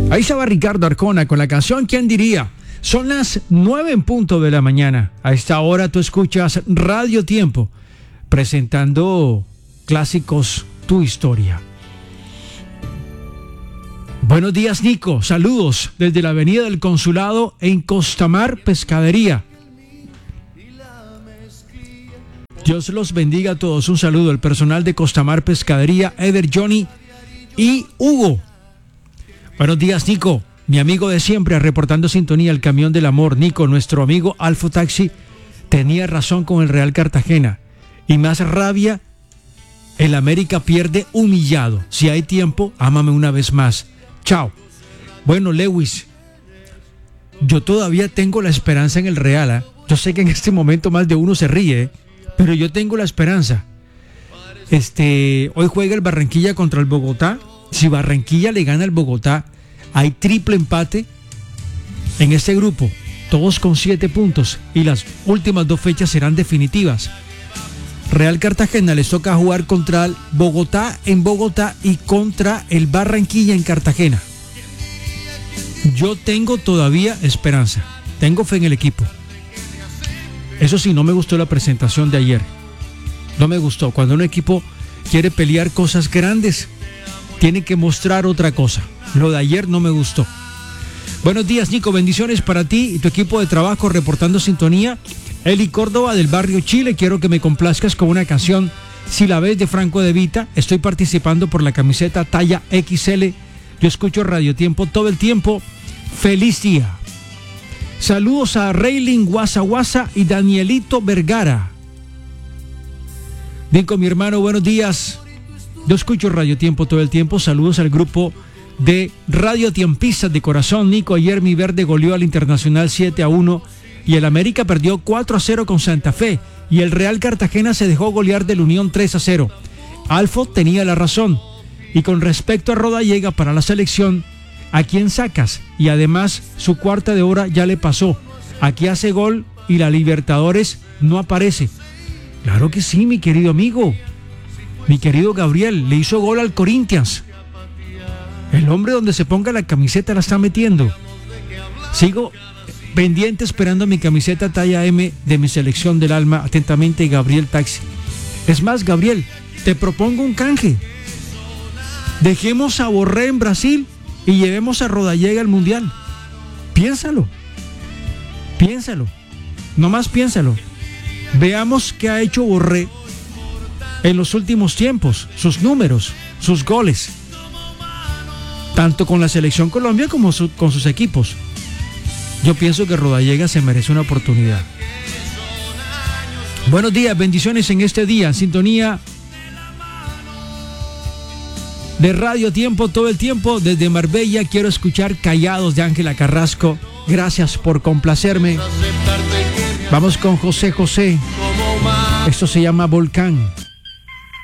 Ahí estaba Ricardo Arjona con la canción ¿Quién diría? Son las 9 en punto de la mañana. A esta hora tú escuchas Radio Tiempo, presentando clásicos Tu Historia. Buenos días, Nico. Saludos desde la avenida del Consulado en Costamar Pescadería. Dios los bendiga a todos. Un saludo al personal de Costamar Pescadería, Eder, Johnny y Hugo. Buenos días, Nico. Mi amigo de siempre, reportando sintonía, el camión del amor. Nico, nuestro amigo Alfo Taxi, tenía razón con el Real Cartagena. Y más rabia, el América pierde humillado. Si hay tiempo, ámame una vez más. Chao. Bueno, Lewis, yo todavía tengo la esperanza en el Real, ¿eh? Yo sé que en este momento más de uno se ríe, pero yo tengo la esperanza. Hoy juega el Barranquilla contra el Bogotá. Si Barranquilla le gana al Bogotá, hay triple empate en este grupo, todos con 7 puntos, y las últimas 2 fechas serán definitivas. Real Cartagena les toca jugar contra el Bogotá en Bogotá y contra el Barranquilla en Cartagena. Yo tengo todavía esperanza, tengo fe en el equipo. Eso sí, no me gustó la presentación de ayer. No me gustó. Cuando un equipo quiere pelear cosas grandes, tiene que mostrar otra cosa. Lo de ayer no me gustó. Buenos días, Nico. Bendiciones para ti y tu equipo de trabajo, reportando sintonía. Eli Córdoba del barrio Chile. Quiero que me complazcas con una canción, Si la ves, de Franco De Vita. Estoy participando por la camiseta talla XL. Yo escucho Radio Tiempo todo el tiempo. Feliz día. Saludos a Reylin Guasa Guasa y Danielito Vergara. Nico, mi hermano, buenos días. Yo escucho Radio Tiempo todo el tiempo. Saludos al grupo de Radio Tiempistas de corazón. Nico, ayer mi verde goleó al Internacional 7-1 y el América perdió 4-0 con Santa Fe y el Real Cartagena se dejó golear del Unión 3-0. Alfo tenía la razón. Y con respecto a Rodallega para la selección, ¿a quién sacas? Y además su cuarta de hora ya le pasó. Aquí hace gol y la Libertadores no aparece. Claro que sí, mi querido amigo. Mi querido Gabriel, le hizo gol al Corinthians. El hombre donde se ponga la camiseta la está metiendo. Sigo pendiente esperando mi camiseta talla M de mi selección del alma. Atentamente, Gabriel Taxi. Es más, Gabriel, te propongo un canje. Dejemos a Borré en Brasil y llevemos a Rodallega al Mundial. Piénsalo. Piénsalo. Nomás piénsalo. Veamos qué ha hecho Borré en los últimos tiempos, sus números, sus goles, tanto con la selección Colombia como con sus equipos. Yo pienso que Rodallega se merece una oportunidad. Buenos días, bendiciones en este día, sintonía de Radio Tiempo todo el tiempo. Desde Marbella quiero escuchar Callados de Ángela Carrasco. Gracias por complacerme. Vamos con José José. Esto se llama Volcán.